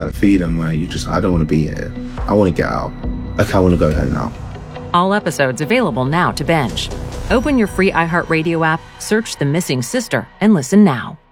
like feed them, like, I don't want to be here. I want to get out. Like, I want to go home now. All episodes available now to binge. Open your free iHeartRadio app, search The Missing Sister, and listen now.